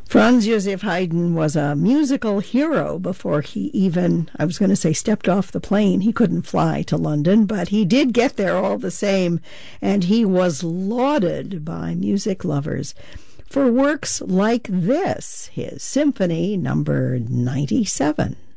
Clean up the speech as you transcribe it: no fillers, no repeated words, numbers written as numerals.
Franz Joseph Haydn was a musical hero before he even, I was going to say, stepped off the plane. He couldn't fly to London, but he did get there all the same, and he was lauded by music lovers for works like this, his Symphony Number 97.